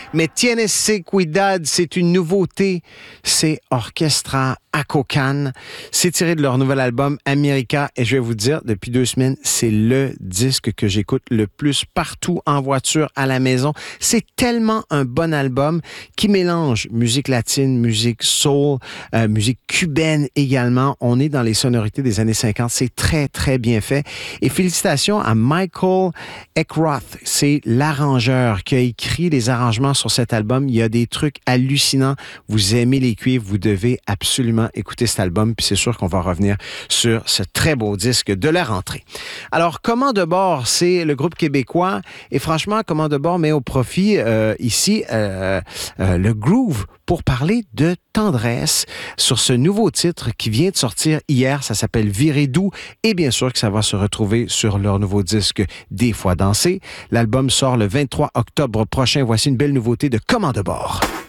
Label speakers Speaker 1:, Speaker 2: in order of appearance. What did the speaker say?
Speaker 1: Mais Tienes Cuidad, c'est une nouveauté. C'est Orchestra Acocan. C'est tiré de leur nouvel album America. Et je vais vous dire, depuis 2 semaines, c'est le disque que j'écoute le plus partout en voiture, à la maison. C'est tellement un bon album qui mélange musique latine, musique soul, musique cubaine également. On est dans les sonorités des années 50. C'est très, très bien fait. Et félicitations à Michael Eckroth. C'est l'arrangeur qui a écrit les arrangements sur cet album. Il y a des trucs hallucinants. Vous aimez les cuivres, vous devez absolument écouter cet album. Puis c'est sûr qu'on va revenir sur ce très beau disque de la rentrée. Alors, Comment de bord, c'est le groupe québécois. Et franchement, Comment de bord met au profit ici le groove pour parler de tendresse sur ce nouveau titre qui vient de sortir hier. Ça s'appelle Virer doux. Et bien sûr que ça va se retrouver sur leur nouveau disque Des fois danser. L'album sort le 23 octobre prochain. Voici une belle nouveauté de Comment de bord.